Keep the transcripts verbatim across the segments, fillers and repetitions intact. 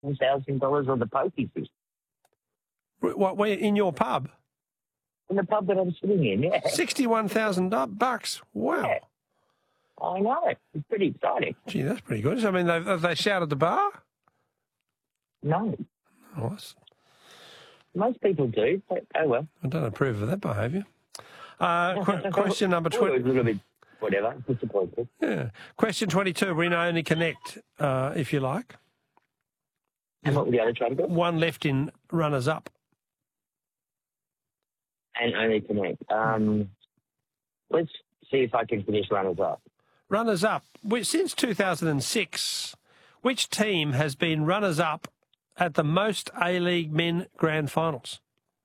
one thousand dollars on the pokies. What, where, in your pub? In the pub that I'm sitting in, yeah. sixty-one thousand bucks. Wow. Yeah. I know. It's pretty exciting. Gee, that's pretty good. I mean, they, have they shouted the bar? No. Oh, that's... Most people do. But, oh, well. I don't approve of that behaviour. Uh, qu- question number twenty. A little bit, whatever. Disappointed. Yeah. Question twenty-two. We're in Only Connect, uh, if you like. And what were the other try to go? One left in runners-up. And Only Connect. Um, let's see if I can finish runners-up. Runners-up. Since two thousand six, which team has been runners-up at the most A-League men grand finals?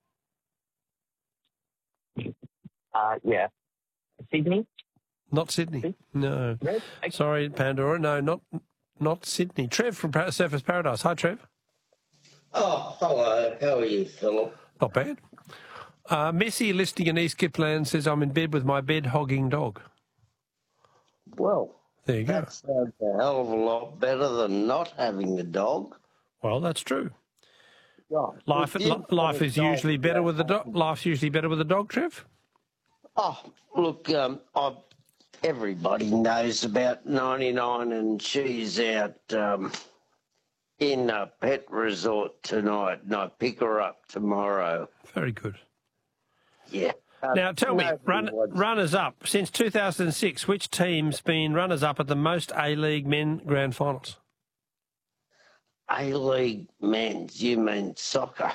Uh, yeah. Sydney? Not Sydney. No. No? Sorry, Pandora. No, not not Sydney. Trev from Surfers Paradise. Hi, Trev. Oh, hello. How are you, Philip? Not bad. Uh, Messi, listening in East Gippsland, says, I'm in bed with my bed-hogging dog. Well, there you go. That sounds a hell of a lot better than not having a dog. Well, that's true. Yeah. Life, li- life is usually better with the dog. Life's usually better with a dog, Trev. Oh, look, um, I, everybody knows about ninety-nine, and she's out um, in a pet resort tonight, and I pick her up tomorrow. Very good. Yeah. Uh, Now, tell me, run, runners-up. Since two thousand six, which team's been runners-up at the most A-League men grand finals? A-League men's, you mean soccer?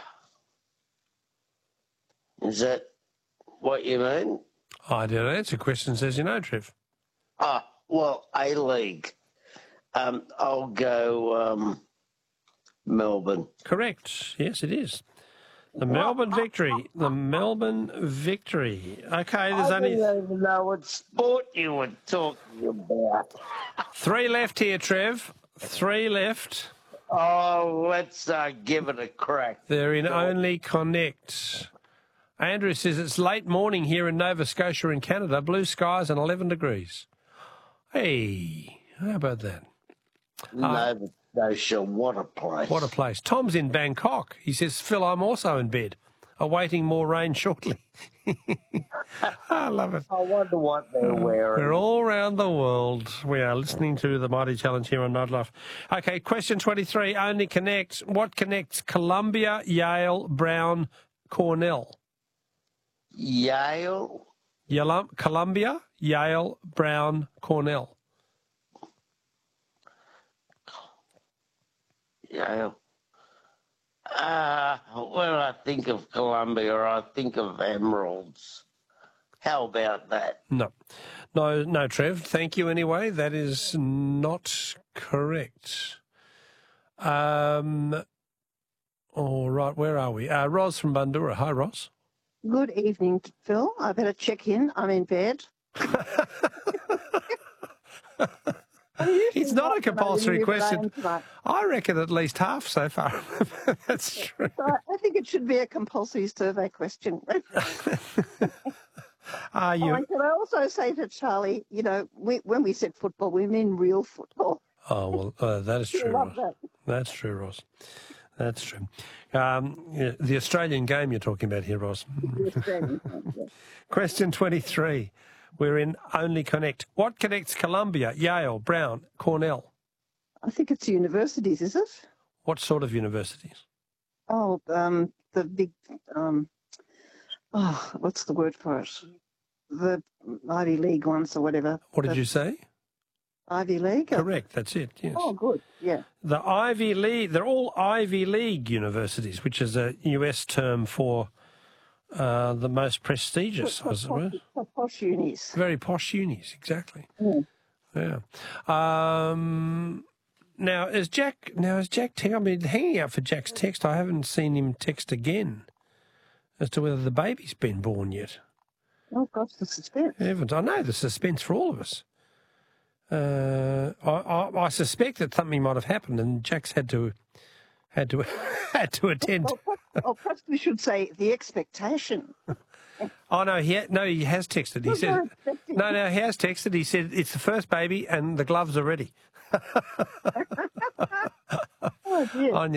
Is that what you mean? I didn't answer questions as you know, Trev. Ah, well, A-League. Um, I'll go um, Melbourne. Correct. Yes, it is. The Melbourne victory. The Melbourne victory. Okay, there's I only... don't even know what sport you were talking about. Three left here, Trev. Three left. Oh, let's uh, give it a crack. They're in Only Connect. Andrew says it's late morning here in Nova Scotia in Canada. Blue skies and eleven degrees. Hey, how about that? Nova Scotia, what a place. What a place. Tom's in Bangkok. He says, Phil, I'm also in bed, awaiting more rain shortly. I love it. I wonder what they're wearing. We're all around the world. We are listening to the Mighty Challenge here on Nightlife. Okay, question twenty-three, Only Connect. What connects Columbia, Yale, Brown, Cornell? Yale? Yale, Columbia, Yale, Brown, Cornell. Yale. Uh, when I think of Columbia, I think of emeralds. How about that? No. No, no, Trev. Thank you anyway. That is not correct. Um, all right, where are we? Uh, Ros from Bundoora. Hi, Ros. Good evening, Phil. I better check in. I'm in bed. It's not a compulsory question. I reckon at least half so far. That's true. So I think it should be a compulsory survey question. Are you? Oh, and can I also say to Charlie, you know, we, when we said football, we mean real football. Oh, well, uh, that is true, love Ross. that. That's true, Ross. That's true. Um, yeah, the Australian game you're talking about here, Ross. Question twenty-three. We're in Only Connect. What connects Columbia, Yale, Brown, Cornell? I think it's universities, is it? What sort of universities? Oh, um, the big, um, oh, what's the word for it? The Ivy League ones or whatever. What did the you say? Ivy League? Correct, that's it, yes. Oh, good, yeah. The Ivy League, they're all Ivy League universities, which is a U S term for uh, the most prestigious, I suppose. Posh unis. Very posh unis, exactly. Yeah. Yeah. Um, now, is Jack, now is Jack, te- I mean, hanging out for Jack's text, I haven't seen him text again as to whether the baby's been born yet. Oh, gosh, the suspense. Heavens, I know the suspense for all of us. Uh, I, I, I suspect that something might have happened, and Jack's had to had to had to attend. Oh, oh, perhaps we should say the expectation. Oh no, he ha- no, he has texted. He No, said, no, no, no, he has texted. He said it's the first baby, and the gloves are ready. Oh, dear. On